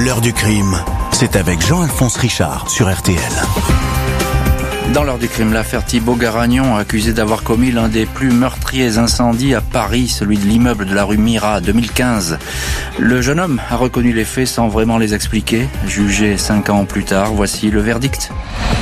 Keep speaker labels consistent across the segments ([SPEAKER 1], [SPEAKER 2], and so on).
[SPEAKER 1] L'heure du crime, c'est avec Jean-Alphonse Richard sur RTL.
[SPEAKER 2] Dans l'heure du crime, l'affaire Thibaut Garagnon, accusé d'avoir commis l'un des plus meurtriers incendies à Paris, celui de l'immeuble de la rue Mira, 2015. Le jeune homme a reconnu les faits sans vraiment les expliquer. Jugé 5 ans plus tard, voici le verdict.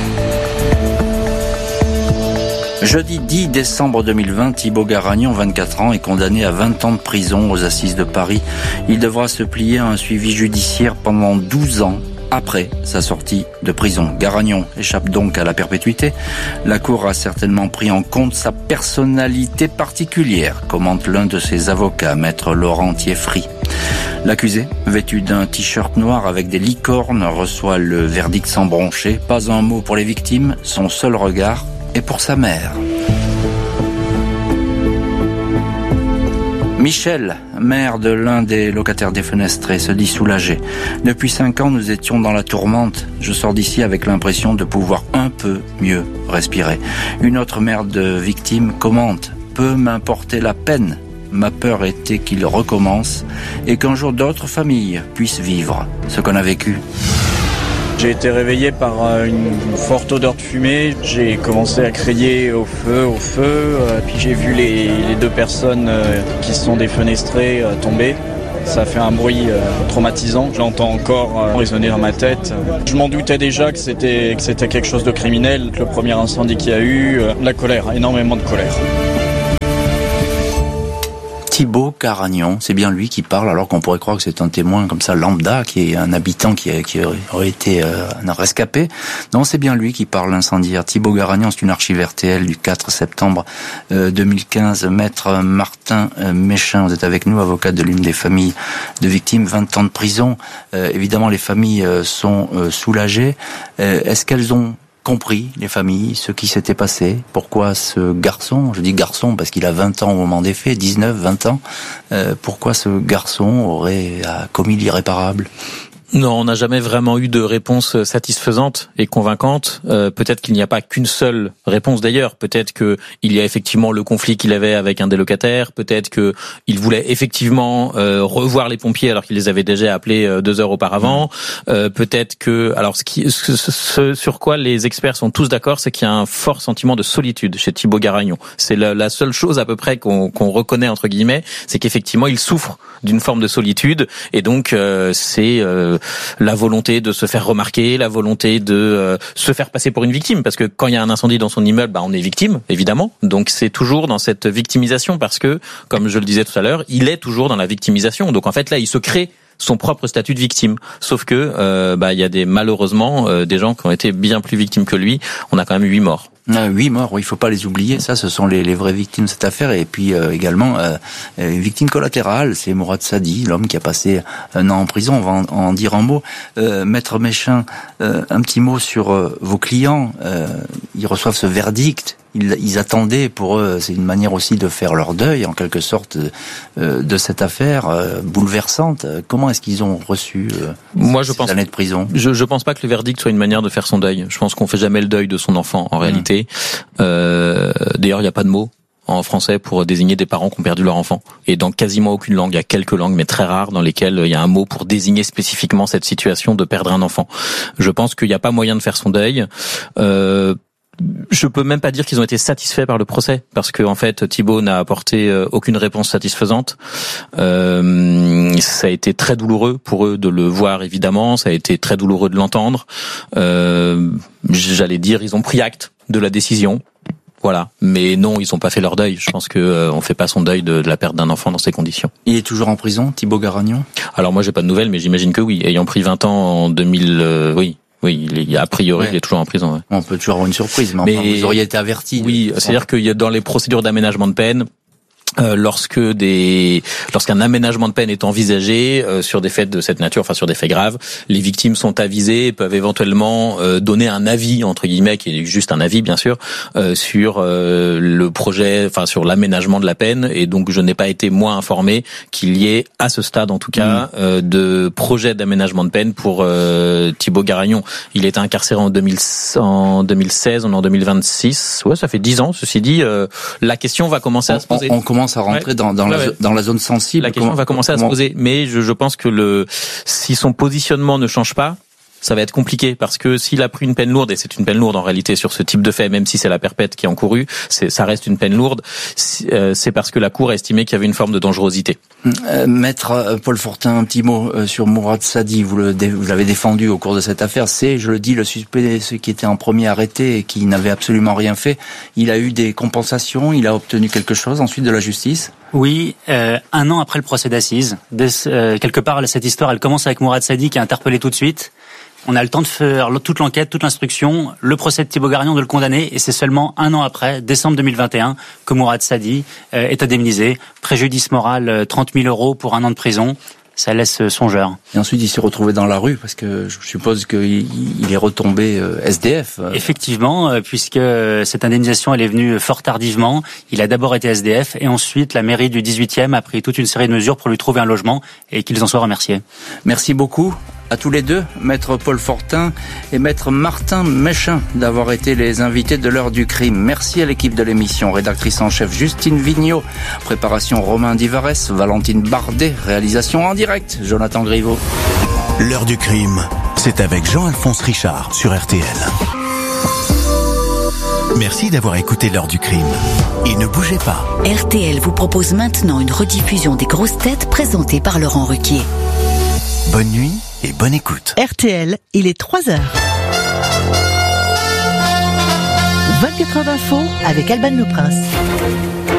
[SPEAKER 2] Jeudi 10 décembre 2020, Thibaut Garagnon, 24 ans, est condamné à 20 ans de prison aux assises de Paris. Il devra se plier à un suivi judiciaire pendant 12 ans après sa sortie de prison. Garagnon échappe donc à la perpétuité. La Cour a certainement pris en compte sa personnalité particulière, commente l'un de ses avocats, maître Laurent Thieffry. L'accusé, vêtu d'un t-shirt noir avec des licornes, reçoit le verdict sans broncher. Pas un mot pour les victimes, son seul regard est pour sa mère. Michel, maire de l'un des locataires défenestrés, se dit soulagé. Depuis 5 ans, nous étions dans la tourmente. Je sors d'ici avec l'impression de pouvoir un peu mieux respirer. Une autre mère de victime commente. Peu m'importait la peine. Ma peur était qu'il recommence et qu'un jour d'autres familles puissent vivre ce qu'on a vécu.
[SPEAKER 3] J'ai été réveillé par une forte odeur de fumée. J'ai commencé à crier au feu. Puis j'ai vu les 2 personnes qui se sont défenestrées tomber. Ça a fait un bruit traumatisant. Je l'entends encore résonner dans ma tête. Je m'en doutais déjà que c'était quelque chose de criminel. Le premier incendie qu'il y a eu, la colère, énormément de colère.
[SPEAKER 2] Thibaut Garagnon, c'est bien lui qui parle, alors qu'on pourrait croire que c'est un témoin comme ça lambda, qui est un habitant qui aurait été un rescapé. Non, c'est bien lui qui parle, l'incendiaire. Thibaut Garagnon, c'est une archive RTL du 4 septembre 2015. Maître Martin Méchin, vous êtes avec nous, avocat de l'une des familles de victimes, 20 ans de prison. Évidemment, les familles sont soulagées. Est-ce qu'elles ont compris, les familles, ce qui s'était passé? Pourquoi ce garçon, je dis garçon parce qu'il a 20 ans au moment des faits, 19, 20 ans, pourquoi ce garçon aurait commis l'irréparable?
[SPEAKER 4] Non, on n'a jamais vraiment eu de réponse satisfaisante et convaincante. Peut-être qu'il n'y a pas qu'une seule réponse d'ailleurs. Peut-être que il y a effectivement le conflit qu'il avait avec un des locataires. Peut-être que il voulait effectivement revoir les pompiers alors qu'il les avait déjà appelés 2 heures auparavant. Peut-être que, alors ce sur quoi les experts sont tous d'accord, c'est qu'il y a un fort sentiment de solitude chez Thibaut Garagnon. C'est la seule chose à peu près qu'on reconnaît entre guillemets, c'est qu'effectivement il souffre d'une forme de solitude et donc c'est la volonté de se faire remarquer, la volonté de se faire passer pour une victime, parce que quand il y a un incendie dans son immeuble, on est victime, évidemment. Donc c'est toujours dans cette victimisation, parce que, comme je le disais tout à l'heure, il est toujours dans la victimisation. Donc en fait là, il se crée son propre statut de victime. Sauf que il y a malheureusement des gens qui ont été bien plus victimes que lui. On a quand même 8 morts.
[SPEAKER 2] 8 morts, oui, il faut pas les oublier. Ça, ce sont les vraies victimes de cette affaire. Et puis également une victime collatérale, c'est Mourad Sadi, l'homme qui a passé 1 an en prison. On va en dire un mot. Maître Méchin, un petit mot sur vos clients. Ils reçoivent ce verdict. Ils attendaient, pour eux, c'est une manière aussi de faire leur deuil, en quelque sorte, de cette affaire bouleversante. Comment est-ce qu'ils ont reçu ces années de prison?
[SPEAKER 4] Je pense pas que le verdict soit une manière de faire son deuil. Je pense qu'on fait jamais le deuil de son enfant, en réalité. D'ailleurs, il n'y a pas de mot en français pour désigner des parents qui ont perdu leur enfant. Et dans quasiment aucune langue, il y a quelques langues, mais très rares, dans lesquelles il y a un mot pour désigner spécifiquement cette situation de perdre un enfant. Je pense qu'il n'y a pas moyen de faire son deuil. Je peux même pas dire qu'ils ont été satisfaits par le procès, parce que en fait Thibaut n'a apporté aucune réponse satisfaisante. Ça a été très douloureux pour eux de le voir, évidemment. Ça a été très douloureux de l'entendre. J'allais dire, ils ont pris acte de la décision. Voilà. Mais non, ils n'ont pas fait leur deuil. Je pense que on fait pas son deuil de la perte d'un enfant dans ces conditions.
[SPEAKER 2] Il est toujours en prison, Thibaut Garagnon?
[SPEAKER 4] Alors moi, j'ai pas de nouvelles, mais j'imagine que oui. Ayant pris 20 ans en 2000, oui. Oui, a priori, il est toujours en prison. Ouais.
[SPEAKER 2] On peut toujours avoir une surprise, mais enfin, vous auriez été averti.
[SPEAKER 4] Oui, c'est-à-dire qu'il y a dans les procédures d'aménagement de peine, lorsqu'un aménagement de peine est envisagé sur des faits de cette nature, enfin sur des faits graves, les victimes sont avisées et peuvent éventuellement donner un avis, entre guillemets, qui est juste un avis bien sûr, sur le projet, enfin sur l'aménagement de la peine. Et donc je n'ai pas été moi informé qu'il y ait à ce stade en tout cas de projet d'aménagement de peine pour Thibaut Garagnon. Il était incarcéré en 2016, on est en 2026. Ouais, ça fait 10 ans. Ceci dit, la question va commencer à se poser.
[SPEAKER 2] commence à rentrer dans la zone sensible.
[SPEAKER 4] La question va commencer à se poser. Mais je pense que si son positionnement ne change pas, ça va être compliqué, parce que s'il a pris une peine lourde, et c'est une peine lourde en réalité sur ce type de fait, même si c'est la perpète qui est encourue, ça reste une peine lourde, c'est parce que la Cour a estimé qu'il y avait une forme de dangerosité.
[SPEAKER 2] Maître Paul Fortin, un petit mot sur Mourad Sadi, vous l'avez défendu au cours de cette affaire, c'est, je le dis, le suspect, celui qui était en premier arrêté et qui n'avait absolument rien fait. Il a eu des compensations, il a obtenu quelque chose ensuite de la justice?
[SPEAKER 5] Oui, 1 an après le procès d'assises. Quelque part, cette histoire, elle commence avec Mourad Sadi qui est interpellé tout de suite. On a le temps de faire toute l'enquête, toute l'instruction, le procès de Thibaut Garagnon, de le condamner, et c'est seulement 1 an après, décembre 2021, que Mourad Sadi est indemnisé. Préjudice moral, 30 000 € pour 1 an de prison. Ça laisse songeur.
[SPEAKER 2] Et ensuite, il s'est retrouvé dans la rue, parce que je suppose qu'il est retombé SDF.
[SPEAKER 5] Effectivement, puisque cette indemnisation, elle est venue fort tardivement. Il a d'abord été SDF, et ensuite, la mairie du 18e a pris toute une série de mesures pour lui trouver un logement, et qu'ils en soient remerciés.
[SPEAKER 2] Merci beaucoup à tous les deux, Maître Paul Fortin et Maître Martin Méchin, d'avoir été les invités de l'heure du crime. Merci à l'équipe de l'émission, rédactrice en chef Justine Vigneault, préparation Romain Divarès, Valentine Bardet, réalisation en direct Jonathan Griveaux.
[SPEAKER 1] L'heure du crime, c'est avec Jean-Alphonse Richard sur RTL. Merci d'avoir écouté l'heure du crime. Et ne bougez pas.
[SPEAKER 6] RTL vous propose maintenant une rediffusion des grosses têtes présentées par Laurent Ruquier.
[SPEAKER 1] Bonne nuit et bonne écoute.
[SPEAKER 7] RTL, il est 3h. 24 heures d'info avec Alban Le Prince.